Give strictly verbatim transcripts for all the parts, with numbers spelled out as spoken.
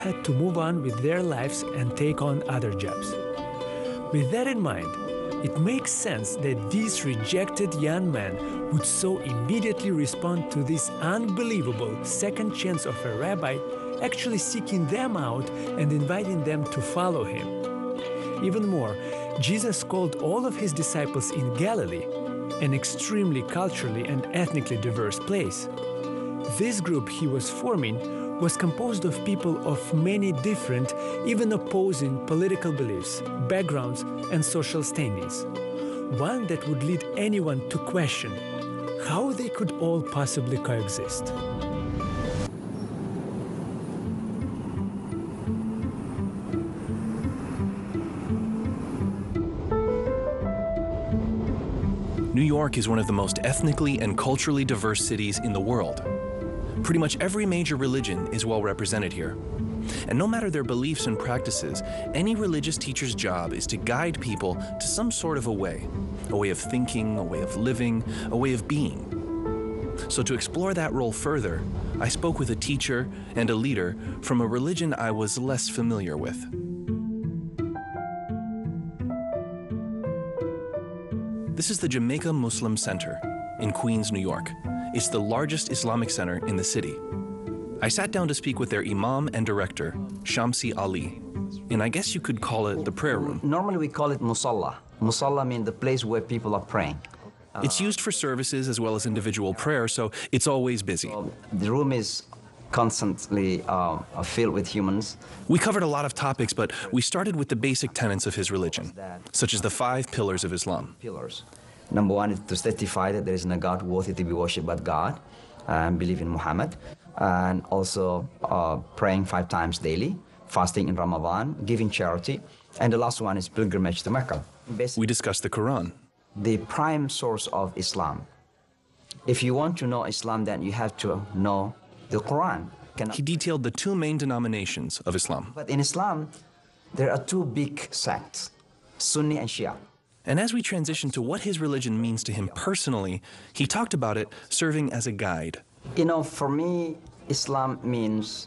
had to move on with their lives and take on other jobs. With that in mind, it makes sense that these rejected young men would so immediately respond to this unbelievable second chance of a rabbi actually seeking them out and inviting them to follow him. Even more, Jesus called all of his disciples in Galilee, an extremely culturally and ethnically diverse place. This group he was forming was composed of people of many different, even opposing political beliefs, backgrounds, and social standings. One that would lead anyone to question how they could all possibly coexist. New York is one of the most ethnically and culturally diverse cities in the world. Pretty much every major religion is well represented here. And no matter their beliefs and practices, any religious teacher's job is to guide people to some sort of a way, a way of thinking, a way of living, a way of being. So to explore that role further, I spoke with a teacher and a leader from a religion I was less familiar with. This is the Jamaica Muslim Center in Queens, New York. It's the largest Islamic center in the city. I sat down to speak with their imam and director, Shamsi Ali, and I guess you could call it the prayer room. Normally we call it musalla. Musalla means the place where people are praying. It's used for services as well as individual prayer, so it's always busy. So the room is constantly uh, filled with humans. We covered a lot of topics, but we started with the basic tenets of his religion, such as the five pillars of Islam. Pillars. Number one is to testify that there is no God worthy to be worshipped but God, and believe in Muhammad, and also uh, praying five times daily, fasting in Ramadan, giving charity, and the last one is pilgrimage to Mecca. We discussed the Quran. The prime source of Islam. If you want to know Islam, then you have to know the Quran. Cannot... He detailed the two main denominations of Islam. But in Islam, there are two big sects, Sunni and Shia. And as we transition to what his religion means to him personally, he talked about it serving as a guide. You know, for me, Islam means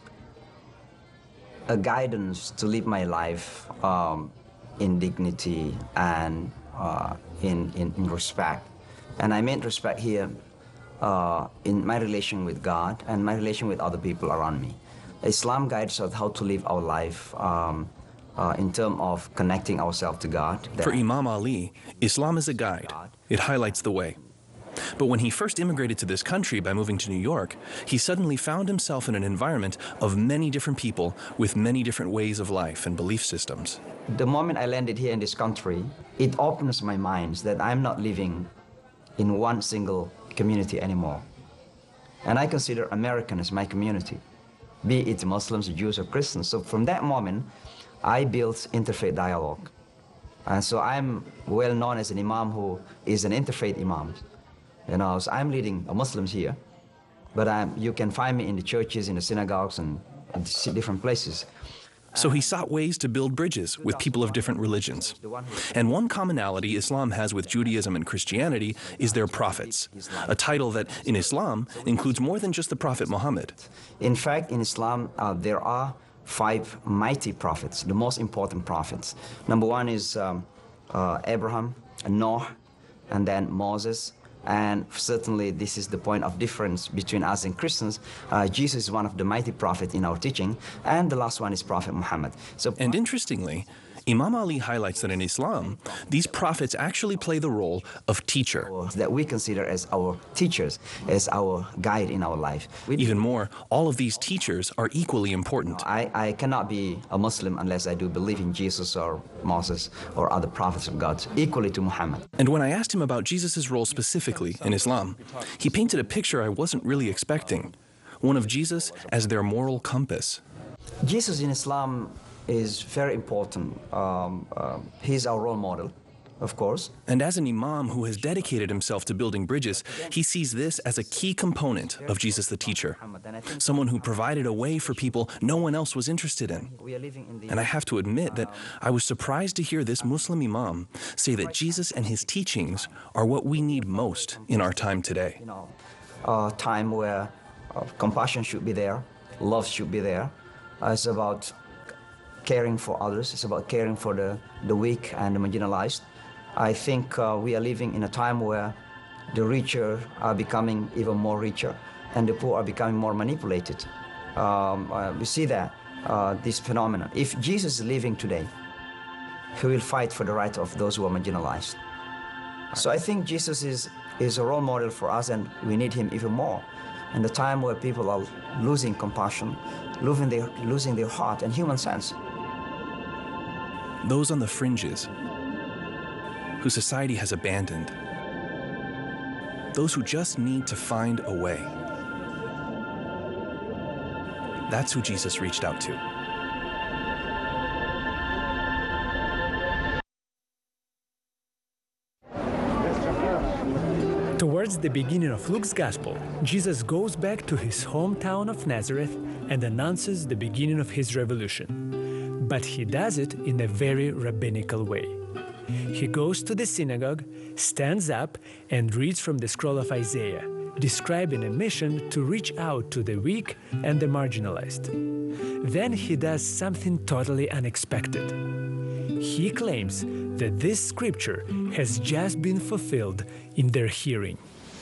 a guidance to live my life um, in dignity and uh, in, in, in respect. And I mean respect here uh, in my relation with God and my relation with other people around me. Islam guides us how to live our life um, Uh, in terms of connecting ourselves to God. For Imam Ali, Islam is a guide. It highlights the way. But when he first immigrated to this country by moving to New York, he suddenly found himself in an environment of many different people with many different ways of life and belief systems. The moment I landed here in this country, it opens my mind that I'm not living in one single community anymore. And I consider American as my community, be it Muslims, Jews, or Christians. So from that moment, I built interfaith dialogue. And so I'm well known as an imam who is an interfaith imam. You know, so I'm leading Muslims here, but I'm, you can find me in the churches, in the synagogues, and different places. So he sought ways to build bridges with people of different religions. And one commonality Islam has with Judaism and Christianity is their prophets, a title that in Islam includes more than just the Prophet Muhammad. In fact, in Islam, uh, there are five mighty prophets, the most important prophets. Number one is um, uh, Abraham, Noah, and then Moses. And certainly this is the point of difference between us and Christians. Uh, Jesus is one of the mighty prophets in our teaching, and the last one is Prophet Muhammad. So, and interestingly, Imam Ali highlights that in Islam, these prophets actually play the role of teacher. That we consider as our teachers, as our guide in our life. We Even more, all of these teachers are equally important. I, I cannot be a Muslim unless I do believe in Jesus or Moses or other prophets of God, equally to Muhammad. And when I asked him about Jesus' role specifically in Islam, he painted a picture I wasn't really expecting, one of Jesus as their moral compass. Jesus in Islam is very important. Um, uh, he's our role model, of course. And as an imam who has dedicated himself to building bridges, he sees this as a key component of Jesus the teacher, someone who provided a way for people no one else was interested in. And I have to admit that I was surprised to hear this Muslim imam say that Jesus and his teachings are what we need most in our time today. A time where uh, compassion should be there, love should be there, Uh, it's about caring for others. It's about caring for the, the weak and the marginalized. I think uh, we are living in a time where the richer are becoming even more richer and the poor are becoming more manipulated. Um, uh, we see that, uh, this phenomenon. If Jesus is living today, he will fight for the right of those who are marginalized. So I think Jesus is, is a role model for us, and we need him even more. In the time where people are losing compassion, losing their, losing their heart and human sense. Those on the fringes, who society has abandoned. Those who just need to find a way. That's who Jesus reached out to. Towards the beginning of Luke's Gospel, Jesus goes back to his hometown of Nazareth and announces the beginning of his revolution. But he does it in a very rabbinical way. He goes to the synagogue, stands up, and reads from the scroll of Isaiah, describing a mission to reach out to the weak and the marginalized. Then he does something totally unexpected. He claims that this scripture has just been fulfilled in their hearing.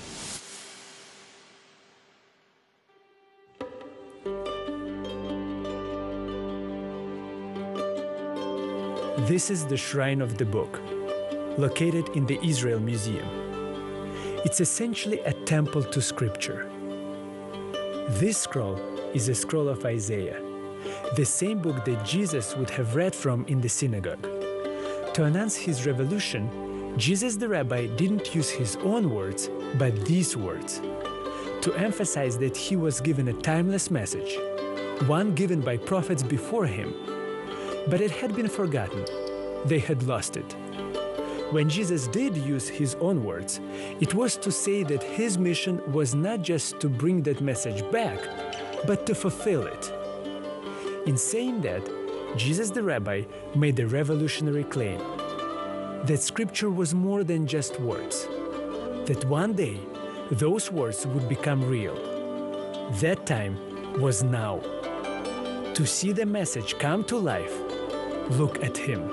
This is the Shrine of the Book, located in the Israel Museum. It's essentially a temple to Scripture. This scroll is a scroll of Isaiah, the same book that Jesus would have read from in the synagogue. To announce his revolution, Jesus the Rabbi didn't use his own words, but these words, to emphasize that he was given a timeless message, one given by prophets before him. But it had been forgotten. They had lost it. When Jesus did use his own words, it was to say that his mission was not just to bring that message back, but to fulfill it. In saying that, Jesus the Rabbi made a revolutionary claim that Scripture was more than just words, that one day those words would become real. That time was now. To see the message come to life, look at him.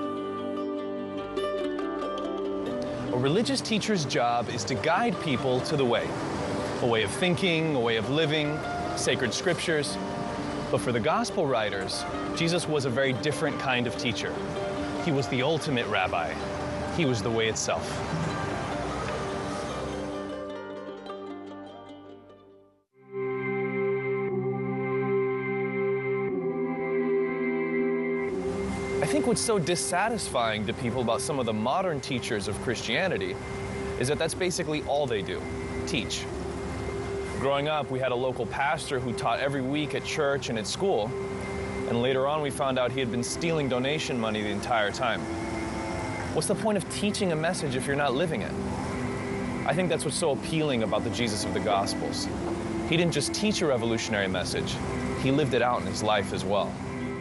A religious teacher's job is to guide people to the way. A way of thinking, a way of living, sacred scriptures. But for the gospel writers, Jesus was a very different kind of teacher. He was the ultimate rabbi. He was the way itself. I think what's so dissatisfying to people about some of the modern teachers of Christianity is that that's basically all they do, teach. Growing up, we had a local pastor who taught every week at church and at school, and later on we found out he had been stealing donation money the entire time. What's the point of teaching a message if you're not living it? I think that's what's so appealing about the Jesus of the Gospels. He didn't just teach a revolutionary message, he lived it out in his life as well.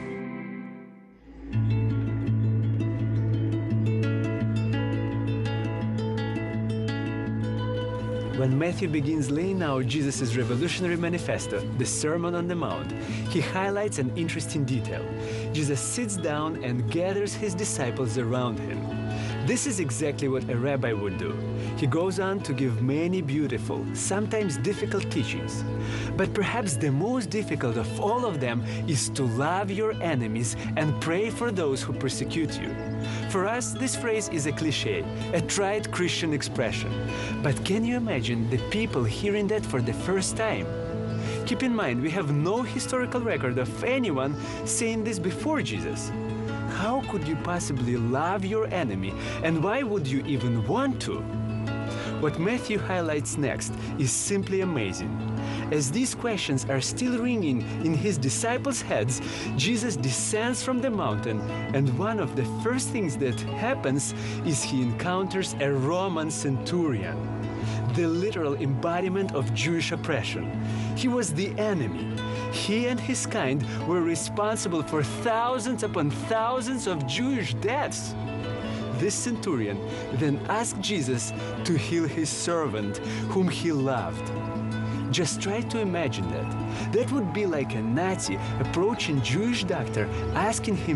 When Matthew begins laying out Jesus' revolutionary manifesto, the Sermon on the Mount, he highlights an interesting detail. Jesus sits down and gathers his disciples around him. This is exactly what a rabbi would do. He goes on to give many beautiful, sometimes difficult teachings. But perhaps the most difficult of all of them is to love your enemies and pray for those who persecute you. For us, this phrase is a cliché, a trite Christian expression. But can you imagine the people hearing that for the first time? Keep in mind, we have no historical record of anyone saying this before Jesus. How could you possibly love your enemy, and why would you even want to? What Matthew highlights next is simply amazing. As these questions are still ringing in his disciples' heads, Jesus descends from the mountain, and one of the first things that happens is he encounters a Roman centurion, the literal embodiment of Jewish oppression. He was the enemy. He and his kind were responsible for thousands upon thousands of Jewish deaths. This centurion then asked Jesus to heal his servant, whom he loved. Just try to imagine that. That would be like a Nazi approaching Jewish doctor, asking him